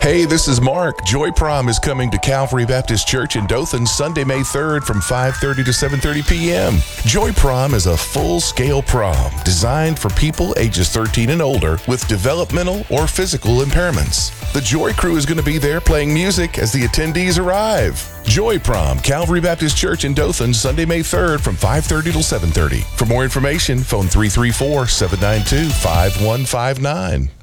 Hey, this is Mark. Joy Prom is coming to Calvary Baptist Church in Dothan Sunday, May 3rd from 5:30 to 7:30 p.m. Joy Prom is a full-scale prom designed for people ages 13 and older with developmental or physical impairments. The Joy Crew is going to be there playing music as the attendees arrive. Joy Prom, Calvary Baptist Church in Dothan, Sunday, May 3rd from 5:30 till 7:30. For more information, phone 334-792-5159.